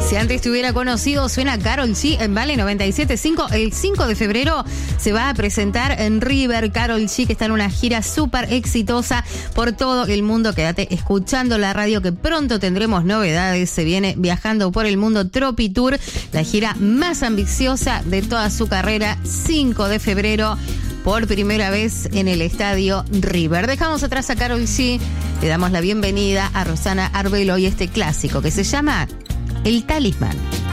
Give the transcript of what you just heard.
Si antes te hubiera conocido, suena Karol G en Vale 97.5. El 5 de febrero se va a presentar en River. Karol G, que está en una gira súper exitosa por todo el mundo. Quédate escuchando la radio, que pronto tendremos novedades. Se viene viajando por el mundo, Tropi Tour, la gira más ambiciosa de toda su carrera. 5 de febrero, por primera vez en el estadio River. Dejamos atrás a Karol G, le damos la bienvenida a Rosana Arbelo y este clásico que se llama El Talismán.